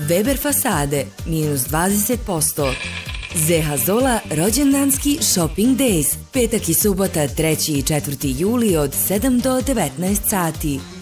Weber fasade minus 20%. Zeha Zola rođendanski shopping days. Petak i subota 3. i 4. juli od 7 do 19 sati.